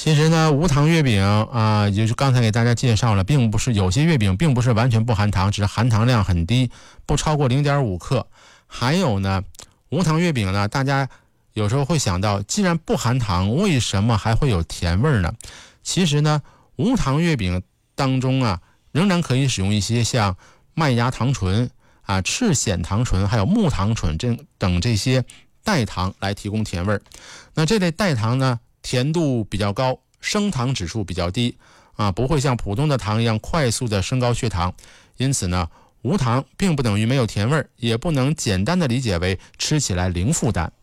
其实呢，无糖月饼啊，也就是刚才给大家介绍了，并不是有些月饼并不是完全不含糖，只是含糖量很低，不超过0.5克。还有呢，无糖月饼呢，大家有时候会想到，既然不含糖，为什么还会有甜味呢？其实呢，无糖月饼当中啊，仍然可以使用一些像麦芽糖醇啊、赤藓糖醇还有木糖醇等这些代糖来提供甜味。那这类代糖呢，甜度比较高，升糖指数比较低啊，不会像普通的糖一样快速的升高血糖。因此呢，无糖并不等于没有甜味，也不能简单的理解为吃起来零负担。